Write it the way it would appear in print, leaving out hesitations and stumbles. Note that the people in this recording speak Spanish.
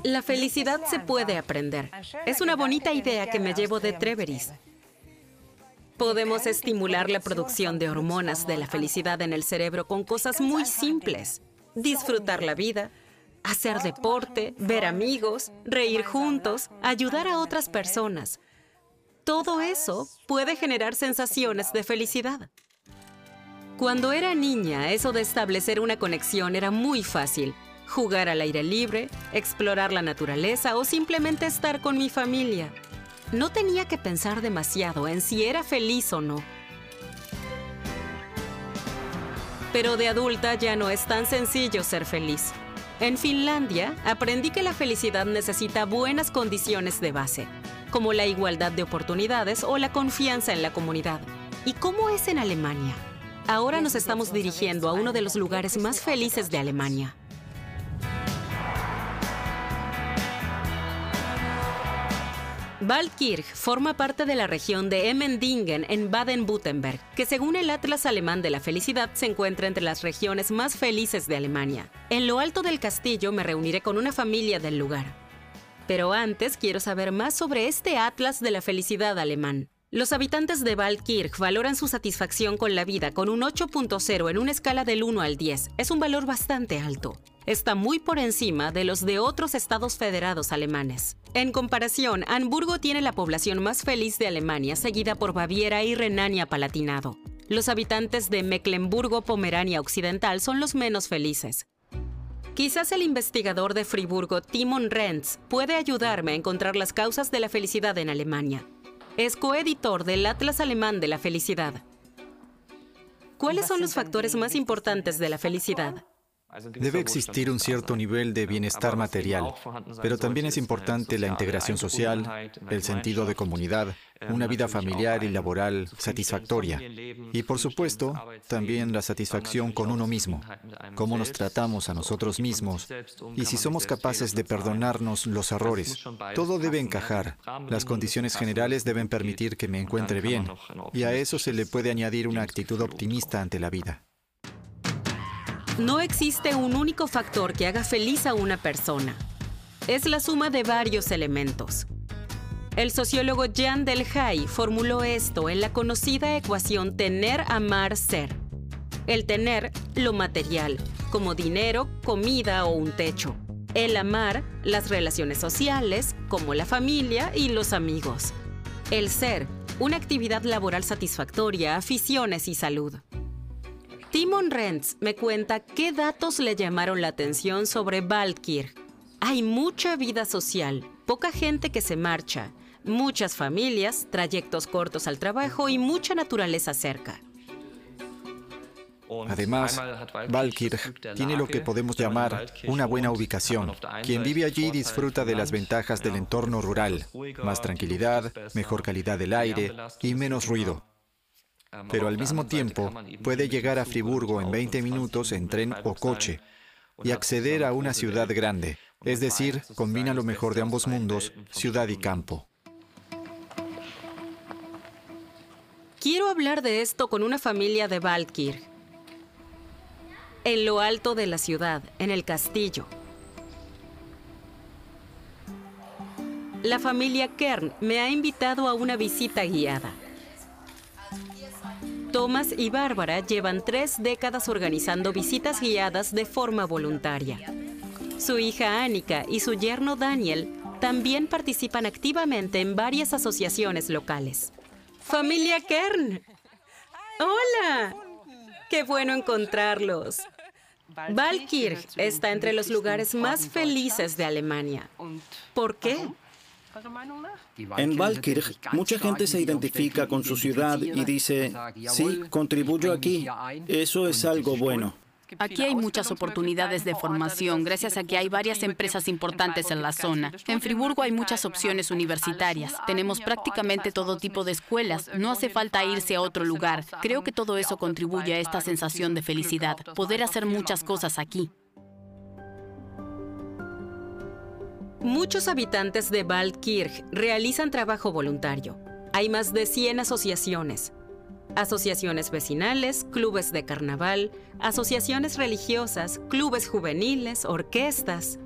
La felicidad se puede aprender. Es una bonita idea que me llevo de Treveris. Podemos estimular la producción de hormonas de la felicidad en el cerebro con cosas muy simples. Disfrutar la vida, hacer deporte, ver amigos, reír juntos, ayudar a otras personas. Todo eso puede generar sensaciones de felicidad. Cuando era niña, eso de establecer una conexión era muy fácil. Jugar al aire libre, explorar la naturaleza o simplemente estar con mi familia. No tenía que pensar demasiado en si era feliz o no. Pero de adulta ya no es tan sencillo ser feliz. En Finlandia, aprendí que la felicidad necesita buenas condiciones de base, como la igualdad de oportunidades o la confianza en la comunidad. ¿Y cómo es en Alemania? Ahora nos estamos dirigiendo a uno de los lugares más felices de Alemania. Waldkirch forma parte de la región de Emmendingen en Baden-Württemberg, que según el Atlas Alemán de la Felicidad se encuentra entre las regiones más felices de Alemania. En lo alto del castillo me reuniré con una familia del lugar. Pero antes quiero saber más sobre este Atlas de la Felicidad alemán. Los habitantes de Waldkirch valoran su satisfacción con la vida con un 8.0 en una escala del 1 al 10. Es un valor bastante alto. Está muy por encima de los de otros estados federados alemanes. En comparación, Hamburgo tiene la población más feliz de Alemania, seguida por Baviera y Renania-Palatinado. Los habitantes de Mecklemburgo-Pomerania Occidental son los menos felices. Quizás el investigador de Friburgo, Timon Renz, puede ayudarme a encontrar las causas de la felicidad en Alemania. Es coeditor del Atlas Alemán de la Felicidad. ¿Cuáles son los factores más importantes de la felicidad? Debe existir un cierto nivel de bienestar material, pero también es importante la integración social, el sentido de comunidad, una vida familiar y laboral satisfactoria. Y por supuesto, también la satisfacción con uno mismo, cómo nos tratamos a nosotros mismos y si somos capaces de perdonarnos los errores. Todo debe encajar. Las condiciones generales deben permitir que me encuentre bien, y a eso se le puede añadir una actitud optimista ante la vida. No existe un único factor que haga feliz a una persona. Es la suma de varios elementos. El sociólogo Jan Delhay formuló esto en la conocida ecuación tener, amar, ser. El tener, lo material, como dinero, comida o un techo. El amar, las relaciones sociales, como la familia y los amigos. El ser, una actividad laboral satisfactoria, aficiones y salud. Timon Renz me cuenta qué datos le llamaron la atención sobre Waldkirch. Hay mucha vida social, poca gente que se marcha, muchas familias, trayectos cortos al trabajo y mucha naturaleza cerca. Además, Waldkirch tiene lo que podemos llamar una buena ubicación. Quien vive allí disfruta de las ventajas del entorno rural, más tranquilidad, mejor calidad del aire y menos ruido. Pero al mismo tiempo puede llegar a Friburgo en 20 minutos en tren o coche y acceder a una ciudad grande, es decir, combina lo mejor de ambos mundos, ciudad y campo. Quiero hablar de esto con una familia de Waldkirch. En lo alto de la ciudad, en el castillo. La familia Kern me ha invitado a una visita guiada. Thomas y Bárbara llevan 3 décadas organizando visitas guiadas de forma voluntaria. Su hija Annika y su yerno Daniel también participan activamente en varias asociaciones locales. ¡Familia Kern! ¡Hola! ¡Qué bueno encontrarlos! Waldkirch está entre los lugares más felices de Alemania. ¿Por qué? En Waldkirch, mucha gente se identifica con su ciudad y dice, sí, contribuyo aquí. Eso es algo bueno. Aquí hay muchas oportunidades de formación, gracias a que hay varias empresas importantes en la zona. En Friburgo hay muchas opciones universitarias. Tenemos prácticamente todo tipo de escuelas. No hace falta irse a otro lugar. Creo que todo eso contribuye a esta sensación de felicidad, poder hacer muchas cosas aquí. Muchos habitantes de Waldkirch realizan trabajo voluntario. Hay más de 100 asociaciones. Asociaciones vecinales, clubes de carnaval, asociaciones religiosas, clubes juveniles, orquestas.